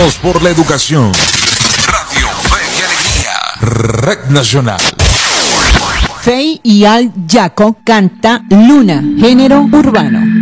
Por la educación. Radio Fe y Alegría. Red Nacional. Fey y Al Yaco canta Luna, género urbano.